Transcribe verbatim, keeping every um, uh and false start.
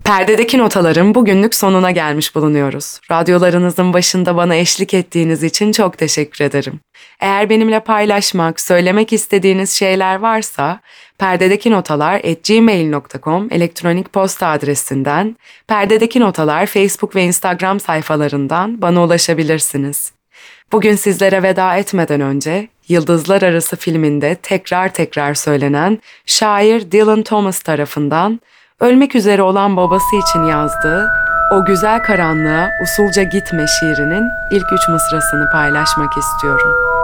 Perdedeki notaların bugünlük sonuna gelmiş bulunuyoruz. Radyolarınızın başında bana eşlik ettiğiniz için çok teşekkür ederim. Eğer benimle paylaşmak, söylemek istediğiniz şeyler varsa perdedeki notalar at gmail nokta com elektronik posta adresinden, Perdedeki Notalar Facebook ve Instagram sayfalarından bana ulaşabilirsiniz. Bugün sizlere veda etmeden önce Yıldızlar Arası filminde tekrar tekrar söylenen şair Dylan Thomas tarafından ölmek üzere olan babası için yazdığı "O güzel karanlığa usulca gitme" şiirinin ilk üç mısrasını paylaşmak istiyorum.